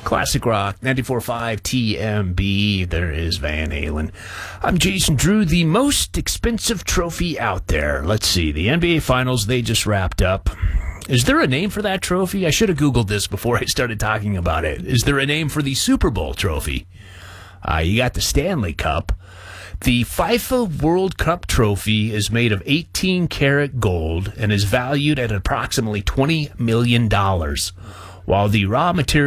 Classic Rock, 94.5 TMB. There is Van Halen. I'm Jason Drew. The most expensive trophy out there. Let's see. The NBA Finals, they just wrapped up. Is there a name for that trophy? I should have Googled this before I started talking about it. Is there a name for the Super Bowl trophy? You got the Stanley Cup. The FIFA World Cup trophy is made of 18-karat gold and is valued at approximately $20 million, while the raw material